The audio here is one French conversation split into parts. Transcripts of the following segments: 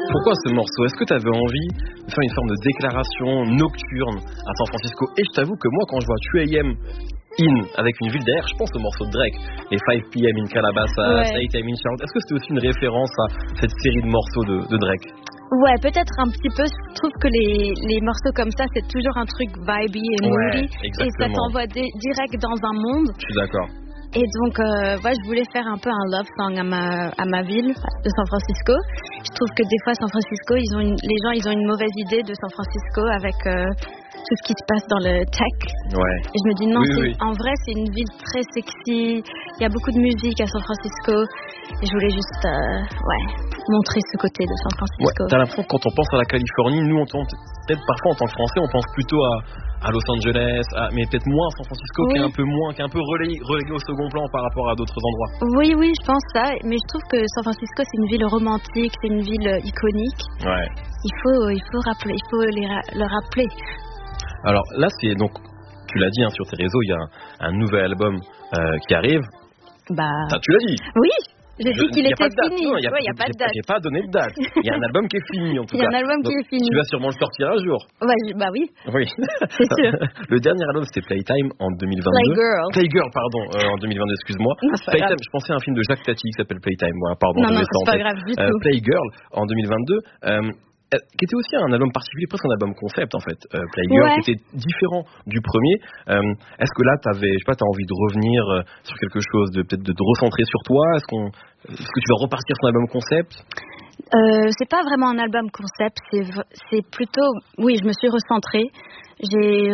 Pourquoi ce morceau? Est-ce que tu avais envie de faire une forme de déclaration nocturne à San Francisco? Et je t'avoue que moi, quand je vois 2AM In avec une ville derrière, je pense au morceau de Drake, les 5 PM in Calabasas, 8 AM in Charlotte. Est-ce que c'était aussi une référence à cette série de morceaux de Drake? Ouais, peut-être un petit peu. Je trouve que les morceaux comme ça, c'est toujours un truc vibey et moody. Et ça t'envoie direct dans un monde. Je suis d'accord. Et donc, je voulais faire un peu un love song à ma ville de San Francisco. Je trouve que des fois, San Francisco, les gens ont une mauvaise idée de San Francisco avec tout ce qui se passe dans le tech. Ouais. Et je me dis non, en vrai, c'est une ville très sexy. Il y a beaucoup de musique à San Francisco. Et je voulais juste montrer ce côté de San Francisco. Ouais, t'as l'impression que quand on pense à la Californie, nous, peut-être parfois en tant que Français, on pense plutôt à Los Angeles, mais peut-être moins à San Francisco, qui est un peu relégué au second plan par rapport à d'autres endroits. Oui, je pense ça. Mais je trouve que San Francisco, c'est une ville romantique, c'est une ville iconique. Ouais. Il faut le rappeler. Alors là, c'est donc, tu l'as dit sur tes réseaux, il y a un nouvel album qui arrive. Tu l'as dit. Oui. J'ai dit qu'il était fini. Il n'y a pas de date. J'ai pas donné de date. Il y a un album qui est fini en tout cas. Il y a un album qui est fini. Tu vas sûrement le sortir un jour. Oui. Oui. C'est sûr. Le dernier album c'était Playtime en 2022. Playgirl, pardon, en 2022, excuse-moi. Playtime, je pensais à un film de Jacques Tati qui s'appelle Playtime. Voilà, pardon. Non, c'est pas grave du tout. Playgirl en 2022. Qui était aussi un album particulier, presque un album concept en fait, Playgirl, qui était différent du premier. Est-ce que là, t'as envie de revenir sur quelque chose, peut-être de recentrer sur toi? Est-ce que tu vas repartir sur un album concept? C'est pas vraiment un album concept, c'est plutôt, je me suis recentrée. Je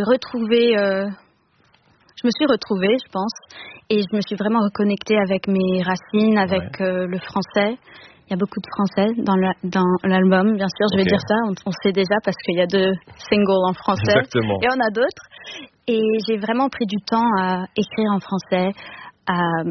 me suis retrouvée, je pense, et je me suis vraiment reconnectée avec mes racines, avec le français. Il y a beaucoup de français dans l'album, bien sûr, je vais dire ça, on sait déjà parce qu'il y a 2 singles en français. Exactement. Et on a d'autres. Et j'ai vraiment pris du temps à écrire en français, à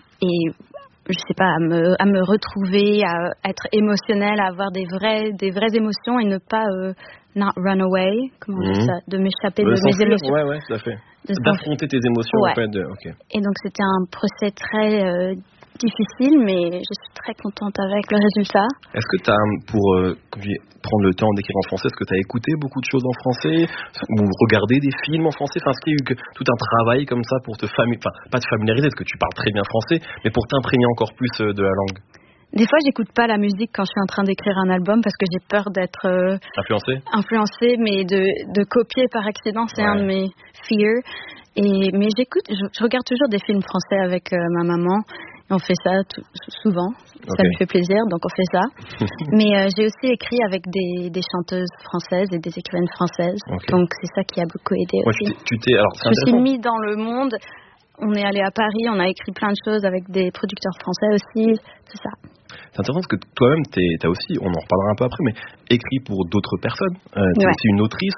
me retrouver, à être émotionnelle, à avoir des vraies émotions et ne pas not run away, comment on dit ça, de m'échapper de mes émotions. Ouais, tout à fait. D'affronter tes émotions en fait. Et donc c'était un procès très difficile, mais je suis très contente avec le résultat. Est-ce que tu as, pour prendre le temps d'écrire en français, est-ce que tu as écouté beaucoup de choses en français ou regardé des films en français? Est-ce qu'il y a eu tout un travail comme ça pour pas te familiariser, parce que tu parles très bien français, mais pour t'imprégner encore plus de la langue? Des fois, j'écoute pas la musique quand je suis en train d'écrire un album parce que j'ai peur d'être influencée, mais de copier par accident, c'est un de mes fears. Mais j'écoute, je regarde toujours des films français avec ma maman. On fait ça souvent, ça lui fait plaisir, donc on fait ça. Mais j'ai aussi écrit avec des chanteuses françaises et des écrivaines françaises, donc c'est ça qui a beaucoup aidé aussi. Je me suis mis dans le monde, on est allé à Paris, on a écrit plein de choses avec des producteurs français aussi, tout ça. C'est intéressant parce que toi-même, t'as aussi, on en reparlera un peu après, mais écrit pour d'autres personnes. T'es aussi une autrice.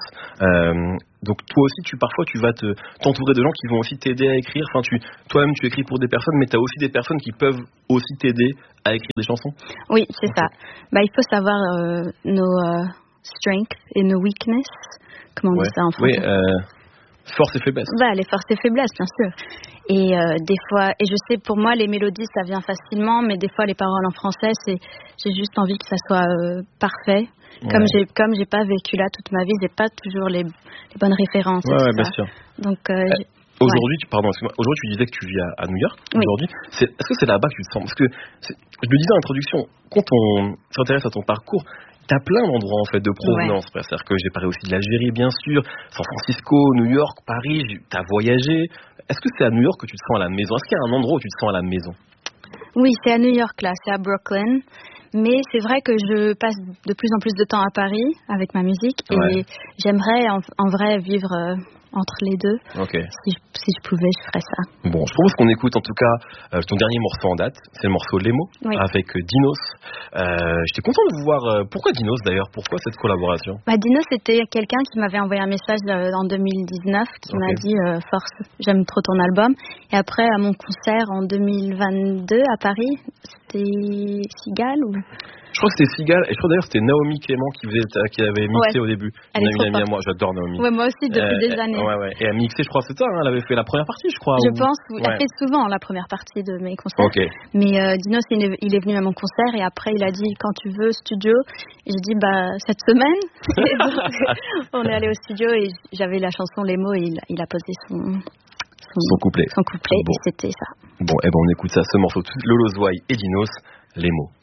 Donc toi aussi, parfois, tu vas t'entourer de gens qui vont aussi t'aider à écrire. Toi-même, tu écris pour des personnes, mais t'as aussi des personnes qui peuvent aussi t'aider à écrire des chansons. Oui, c'est ça. Il faut savoir nos strengths et nos weaknesses. Comment on dit ça en français? Force et faiblesse. Les forces et faiblesses, bien sûr. Et des fois, et je sais, pour moi, les mélodies, ça vient facilement, mais des fois, les paroles en français, j'ai juste envie que ça soit parfait. Comme j'ai pas vécu là toute ma vie, j'ai pas toujours les bonnes références. Bien sûr. Donc, aujourd'hui, aujourd'hui, tu disais que tu vis à New York. Aujourd'hui, est-ce que c'est là-bas que tu te sens? Parce que je le disais en introduction, quand on s'intéresse à ton parcours, t'as plein d'endroits en fait de provenance. C'est-à-dire que j'ai parlé aussi de l'Algérie, bien sûr, San Francisco, New York, Paris. T'as voyagé. Est-ce que c'est à New York que tu te sens à la maison? Est-ce qu'il y a un endroit où tu te sens à la maison? Oui, c'est à New York là, c'est à Brooklyn. Mais c'est vrai que je passe de plus en plus de temps à Paris avec ma musique et j'aimerais en vrai vivre entre les deux. Si je pouvais, je ferais ça. Bon, je propose qu'on écoute en tout cas ton dernier morceau en date. C'est le morceau Lemo avec Dinos. J'étais content de vous voir. Pourquoi Dinos d'ailleurs? Pourquoi cette collaboration? Dinos, c'était quelqu'un qui m'avait envoyé un message en 2019 qui m'a dit force, j'aime trop ton album. Et après, à mon concert en 2022 à Paris, c'était Cigale ou... Je crois que c'était Sigal, et je crois d'ailleurs que c'était Naomi Clément qui avait mixé au début. Elle est amie à moi, j'adore Naomi. Ouais, moi aussi, depuis des années. Ouais. Et elle a mixé, je crois, c'est ça, hein, elle avait fait la première partie, je crois. Je pense, elle fait souvent la première partie de mes concerts. Okay. Mais Dinos, il est venu à mon concert, et après, il a dit, quand tu veux, studio. Et j'ai dit, cette semaine. Et donc, on est allé au studio, et j'avais la chanson, les mots, et il a posé son couplet, bon. et c'était ça. Bon, on écoute ça, ce morceau, Lolo Zouaï et Dinos, les mots.